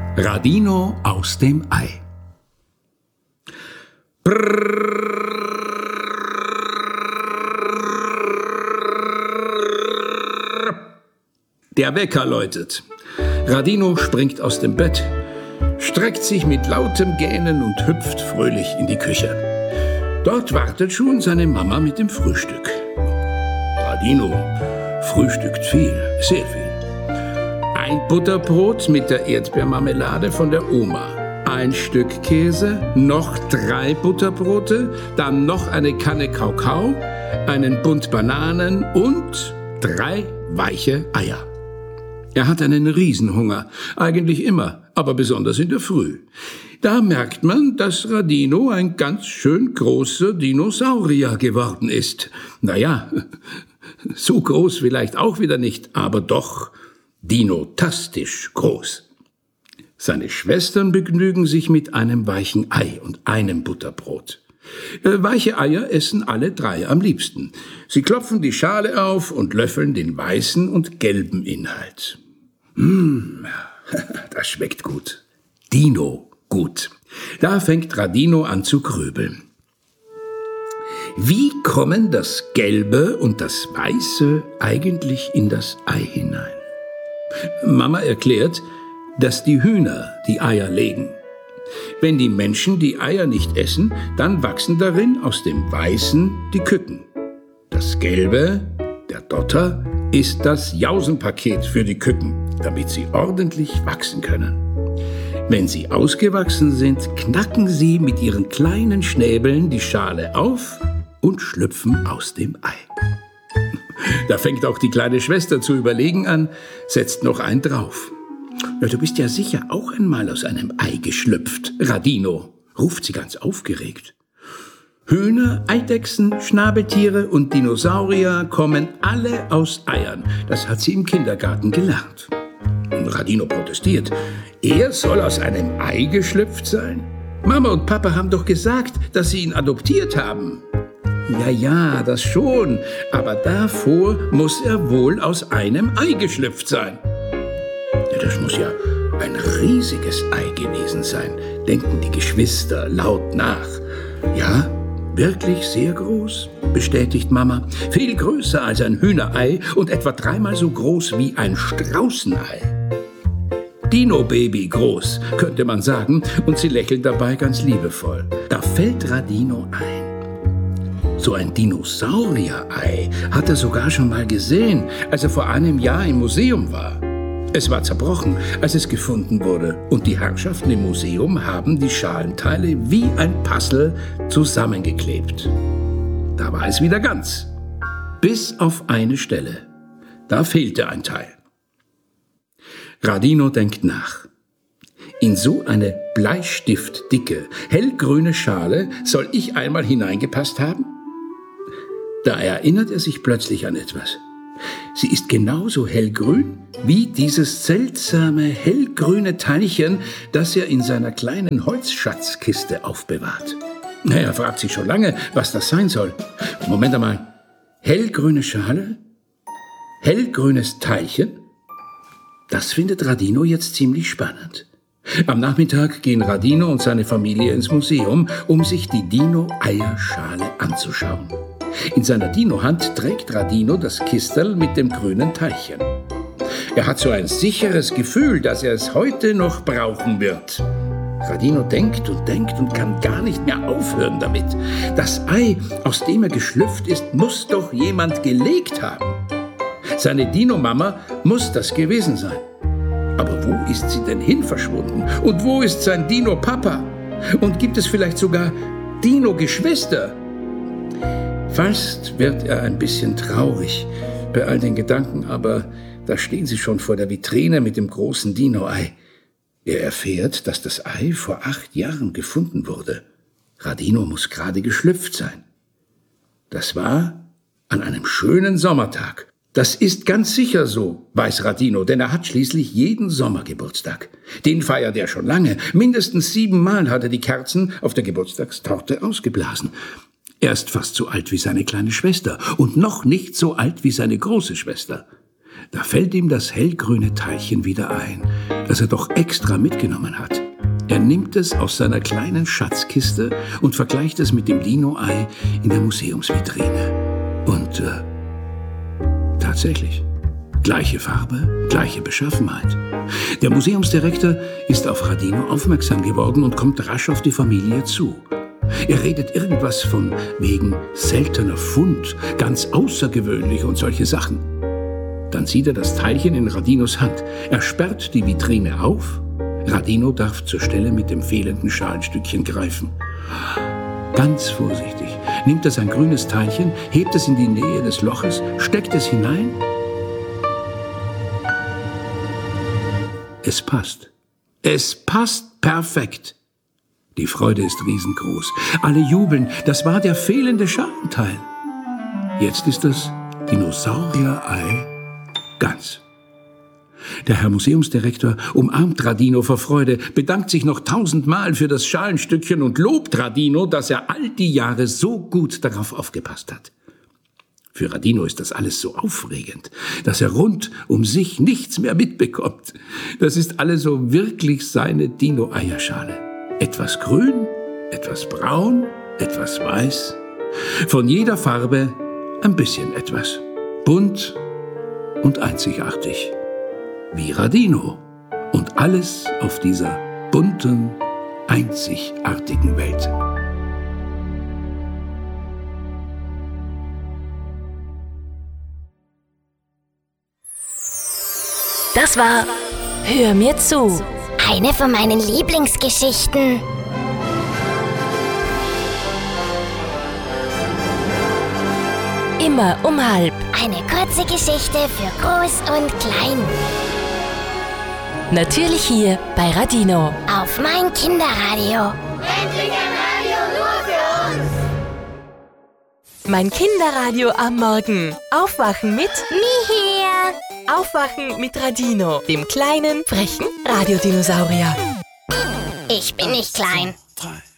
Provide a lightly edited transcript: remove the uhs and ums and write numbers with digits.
Radino aus dem Ei. Der Wecker läutet. Radino springt aus dem Bett, streckt sich mit lautem Gähnen und hüpft fröhlich in die Küche. Dort wartet schon seine Mama mit dem Frühstück. Radino frühstückt viel, sehr viel. Ein Butterbrot mit der Erdbeermarmelade von der Oma. Ein Stück Käse, noch 3 Butterbrote, dann noch eine Kanne Kakao, einen Bund Bananen und 3 weiche Eier. Er hat einen Riesenhunger, eigentlich immer, aber besonders in der Früh. Da merkt man, dass Radino ein ganz schön großer Dinosaurier geworden ist. Naja, so groß vielleicht auch wieder nicht, aber doch dinotastisch groß. Seine Schwestern begnügen sich mit einem weichen Ei und einem Butterbrot. Weiche Eier essen alle 3 am liebsten. Sie klopfen die Schale auf und löffeln den weißen und gelben Inhalt. Das schmeckt gut. Dino gut. Da fängt Radino an zu grübeln. Wie kommen das Gelbe und das Weiße eigentlich in das Ei hinein? Mama erklärt, dass die Hühner die Eier legen. Wenn die Menschen die Eier nicht essen, dann wachsen darin aus dem Weißen die Küken. Das Gelbe, der Dotter, ist das Jausenpaket für die Küken, damit sie ordentlich wachsen können. Wenn sie ausgewachsen sind, knacken sie mit ihren kleinen Schnäbeln die Schale auf und schlüpfen aus dem Ei. Da fängt auch die kleine Schwester zu überlegen an, setzt noch einen drauf. Na, du bist ja sicher auch einmal aus einem Ei geschlüpft, Radino, ruft sie ganz aufgeregt. Hühner, Eidechsen, Schnabeltiere und Dinosaurier kommen alle aus Eiern. Das hat sie im Kindergarten gelernt. Und Radino protestiert. Er soll aus einem Ei geschlüpft sein? Mama und Papa haben doch gesagt, dass sie ihn adoptiert haben. Ja, das schon, aber davor muss er wohl aus einem Ei geschlüpft sein. Ja, das muss ja ein riesiges Ei gewesen sein, denken die Geschwister laut nach. Ja, wirklich sehr groß, bestätigt Mama. Viel größer als ein Hühnerei und etwa 3-mal so groß wie ein Straußenei. Dino-Baby groß, könnte man sagen, und sie lächelt dabei ganz liebevoll. Da fällt Radino ein. So ein Dinosaurier-Ei hat er sogar schon mal gesehen, als er vor einem Jahr im Museum war. Es war zerbrochen, als es gefunden wurde, und die Herrschaften im Museum haben die Schalenteile wie ein Puzzle zusammengeklebt. Da war es wieder ganz, bis auf eine Stelle. Da fehlte ein Teil. Radino denkt nach. In so eine bleistiftdicke, hellgrüne Schale soll ich einmal hineingepasst haben? Da erinnert er sich plötzlich an etwas. Sie ist genauso hellgrün wie dieses seltsame hellgrüne Teilchen, das er in seiner kleinen Holzschatzkiste aufbewahrt. Er fragt sich schon lange, was das sein soll. Moment einmal. Hellgrüne Schale? Hellgrünes Teilchen? Das findet Radino jetzt ziemlich spannend. Am Nachmittag gehen Radino und seine Familie ins Museum, um sich die Dino-Eierschale anzuschauen. In seiner Dino-Hand trägt Radino das Kistel mit dem grünen Teilchen. Er hat so ein sicheres Gefühl, dass er es heute noch brauchen wird. Radino denkt und kann gar nicht mehr aufhören damit. Das Ei, aus dem er geschlüpft ist, muss doch jemand gelegt haben. Seine Dino-Mama muss das gewesen sein. Aber wo ist sie denn hin verschwunden? Und wo ist sein Dino-Papa? Und gibt es vielleicht sogar Dino-Geschwister? Fast wird er ein bisschen traurig bei all den Gedanken, aber da stehen sie schon vor der Vitrine mit dem großen Dino-Ei. Er erfährt, dass das Ei vor 8 Jahren gefunden wurde. Radino muss gerade geschlüpft sein. Das war an einem schönen Sommertag. Das ist ganz sicher so, weiß Radino, denn er hat schließlich jeden Sommer Geburtstag. Den feiert er schon lange. Mindestens 7-mal hat er die Kerzen auf der Geburtstagstorte ausgeblasen. Er ist fast so alt wie seine kleine Schwester und noch nicht so alt wie seine große Schwester. Da fällt ihm das hellgrüne Teilchen wieder ein, das er doch extra mitgenommen hat. Er nimmt es aus seiner kleinen Schatzkiste und vergleicht es mit dem Dino-Ei in der Museumsvitrine. Und tatsächlich, gleiche Farbe, gleiche Beschaffenheit. Der Museumsdirektor ist auf Radino aufmerksam geworden und kommt rasch auf die Familie zu. Er redet irgendwas von wegen seltener Fund, ganz außergewöhnlich und solche Sachen. Dann sieht er das Teilchen in Radinos Hand. Er sperrt die Vitrine auf. Radino darf zur Stelle mit dem fehlenden Schalenstückchen greifen. Ganz vorsichtig nimmt er sein grünes Teilchen, hebt es in die Nähe des Loches, steckt es hinein. Es passt. Es passt perfekt. Die Freude ist riesengroß. Alle jubeln. Das war der fehlende Schalenteil. Jetzt ist das Dinosaurier-Ei ganz. Der Herr Museumsdirektor umarmt Radino vor Freude, bedankt sich noch 1000-mal für das Schalenstückchen und lobt Radino, dass er all die Jahre so gut darauf aufgepasst hat. Für Radino ist das alles so aufregend, dass er rund um sich nichts mehr mitbekommt. Das ist alles so wirklich seine Dino-Eierschale. Etwas grün, etwas braun, etwas weiß. Von jeder Farbe ein bisschen etwas. Bunt und einzigartig. Wie Radino. Und alles auf dieser bunten, einzigartigen Welt. Das war Hör mir zu. Eine von meinen Lieblingsgeschichten. Immer um halb. Eine kurze Geschichte für Groß und Klein. Natürlich hier bei Radino. Auf mein Kinderradio. Endlich ein Radio nur für uns. Mein Kinderradio am Morgen. Aufwachen mit Hier. Aufwachen mit Radino, dem kleinen, frechen Radiodinosaurier. Ich bin nicht klein. 3,